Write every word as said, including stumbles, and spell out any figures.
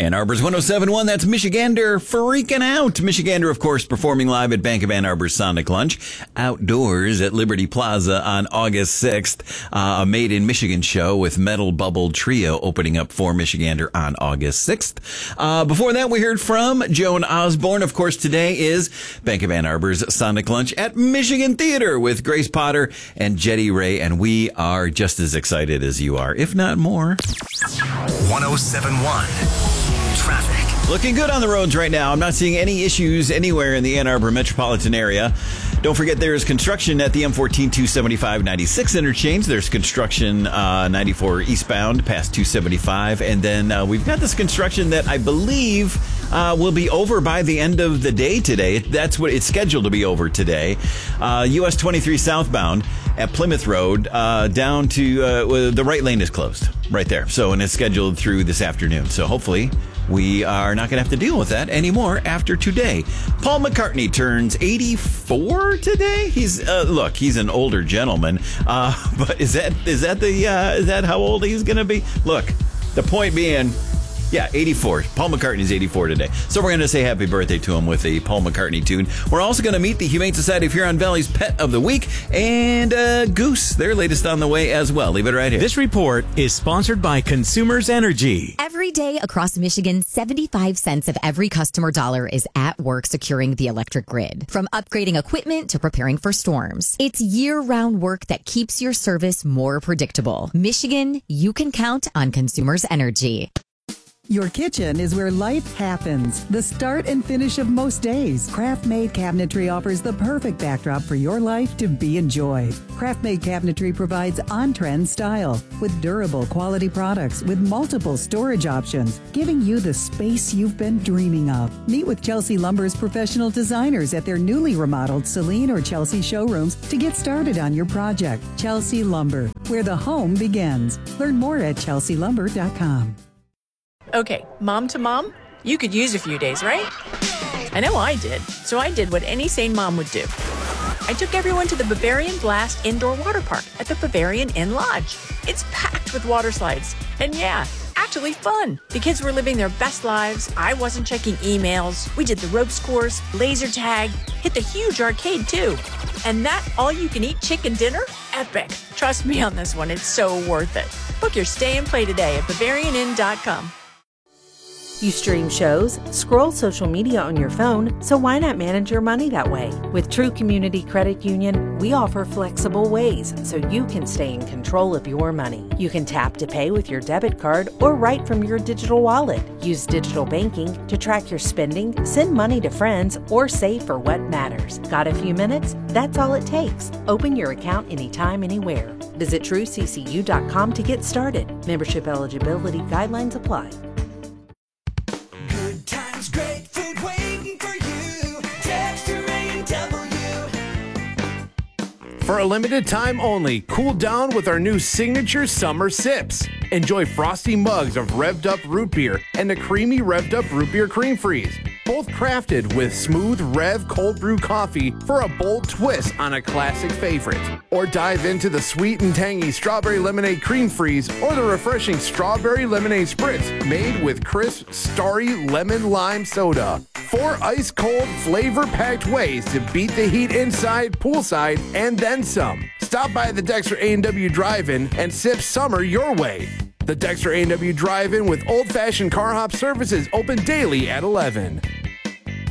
Ann Arbor's one oh seven point one, that's Michigander freaking out. Michigander, of course, performing live at Bank of Ann Arbor's Sonic Lunch outdoors at Liberty Plaza on August sixth. Uh, a Made in Michigan show with Metal Bubble Trio opening up for Michigander on August sixth. Uh, before that, we heard from Joan Osborne. Of course, today is Bank of Ann Arbor's Sonic Lunch at Michigan Theater with Grace Potter and Jetty Ray, and we are just as excited as you are, if not more. one oh seven point one Traffic. Looking good on the roads right now. I'm not seeing any issues anywhere in the Ann Arbor metropolitan area. Don't forget there is construction at the M fourteen two seventy-five ninety-six interchange. There's construction uh, ninety-four eastbound past two seventy-five. And then uh, we've got this construction that I believe uh, will be over by the end of the day today. That's what it's scheduled to be over today. Uh, U S twenty-three southbound at Plymouth Road uh, down to uh, the right lane is closed right there. So, and it's scheduled through this afternoon. So hopefully we are not going to have to deal with that anymore after today. Paul McCartney turns eighty-four today. He's uh, look, he's an older gentleman, uh, but is that is that the uh, is that how old he's going to be? Look, the point being, yeah, eighty-four. Paul McCartney's eighty-four today. So we're going to say happy birthday to him with a Paul McCartney tune. We're also going to meet the Humane Society of Huron Valley's Pet of the Week and uh, Goose, their latest on the way as well. Leave it right here. This report is sponsored by Consumers Energy. Every day across Michigan, seventy-five cents of every customer dollar is at work securing the electric grid. From upgrading equipment to preparing for storms. It's year-round work that keeps your service more predictable. Michigan, you can count on Consumers Energy. Your kitchen is where life happens. The start and finish of most days. Craft-Made Cabinetry offers the perfect backdrop for your life to be enjoyed. Craft-Made Cabinetry provides on-trend style with durable quality products with multiple storage options, giving you the space you've been dreaming of. Meet with Chelsea Lumber's professional designers at their newly remodeled Celine or Chelsea showrooms to get started on your project. Chelsea Lumber, where the home begins. Learn more at chelsea lumber dot com. Okay, mom to mom, you could use a few days, right? I know I did, so I did what any sane mom would do. I took everyone to the Bavarian Blast Indoor Water Park at the Bavarian Inn Lodge. It's packed with water slides, and yeah, actually fun. The kids were living their best lives. I wasn't checking emails. We did the ropes course, laser tag, hit the huge arcade too. And that all-you-can-eat chicken dinner? Epic. Trust me on this one, it's so worth it. Book your stay and play today at bavarian inn dot com. You stream shows, scroll social media on your phone, so why not manage your money that way? With True Community Credit Union, we offer flexible ways so you can stay in control of your money. You can tap to pay with your debit card or right from your digital wallet. Use digital banking to track your spending, send money to friends, or save for what matters. Got a few minutes? That's all it takes. Open your account anytime, anywhere. Visit true c c u dot com to get started. Membership eligibility guidelines apply. Great food waiting for you. Dexter A and W. For a limited time only, cool down with our new signature summer sips. Enjoy frosty mugs of revved up root beer and a creamy revved up root beer cream freeze. Both crafted with smooth Rev cold brew coffee for a bold twist on a classic favorite. Or dive into the sweet and tangy strawberry lemonade cream freeze or the refreshing strawberry lemonade spritz made with crisp, starry lemon lime soda. Four ice cold flavor packed ways to beat the heat inside, poolside, and then some. Stop by the Dexter A and W Drive-In and sip summer your way. The Dexter A and W Drive-In with old-fashioned car hop services open daily at eleven.